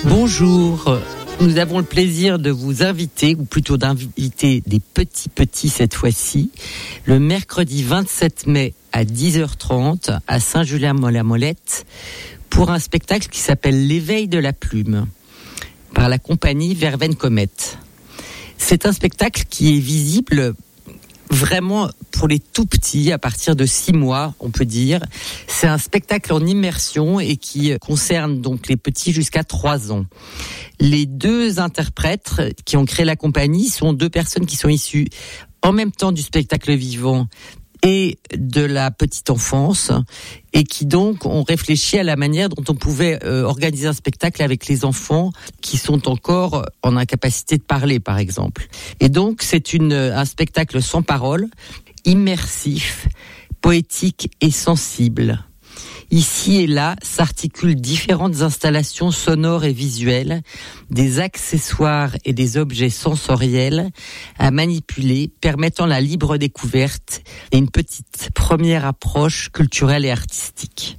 Bonjour, nous avons le plaisir de vous inviter, ou plutôt d'inviter des petits cette fois-ci, le mercredi 27 mai à 10h30 à Saint-Julien-la-Molette pour un spectacle qui s'appelle L'éveil de la plume par la compagnie Verveine Comète. C'est un spectacle qui est visible vraiment pour les tout petits, à partir de 6 mois, on peut dire. C'est un spectacle en immersion et qui concerne donc les petits jusqu'à 3 ans. Les 2 interprètes qui ont créé la compagnie sont 2 personnes qui sont issues en même temps du spectacle vivant et de la petite enfance, et qui donc ont réfléchi à la manière dont on pouvait organiser un spectacle avec les enfants qui sont encore en incapacité de parler, par exemple. Et donc c'est un spectacle sans parole, immersif, poétique et sensible. Ici et là s'articulent différentes installations sonores et visuelles, des accessoires et des objets sensoriels à manipuler, permettant la libre découverte et une petite première approche culturelle et artistique.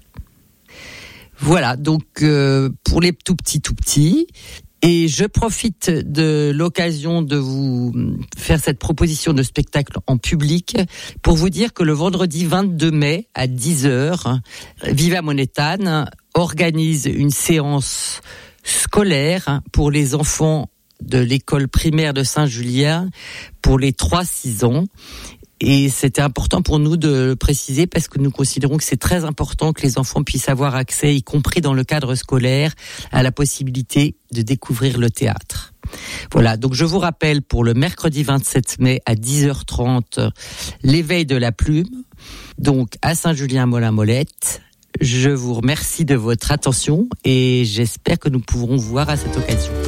Voilà, donc pour les tout petits. Et je profite de l'occasion de vous faire cette proposition de spectacle en public pour vous dire que le vendredi 22 mai à 10h, Viva Monetane organise une séance scolaire pour les enfants de l'école primaire de Saint-Julien pour les 3-6 ans. Et c'était important pour nous de le préciser parce que nous considérons que c'est très important que les enfants puissent avoir accès, y compris dans le cadre scolaire, à la possibilité de découvrir le théâtre. Voilà, donc je vous rappelle pour le mercredi 27 mai à 10h30, l'éveil de la plume, donc à Saint-Julien-la-Molette. Je vous remercie de votre attention et j'espère que nous pourrons vous voir à cette occasion.